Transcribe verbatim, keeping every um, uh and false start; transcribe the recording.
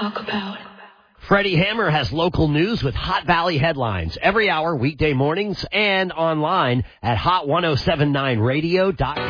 talk about. Freddie Hammer has local news with Hot Valley headlines every hour, weekday mornings, and online at hot ten seventy-nine radio dot com.